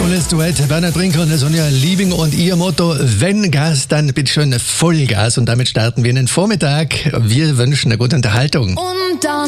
Wundervolles Duett. Bernhard Brinker und Sonja Liebing und ihr Motto: wenn Gas, dann bitte schön Vollgas. Und damit starten wir in den Vormittag. Wir wünschen eine gute Unterhaltung. Und dann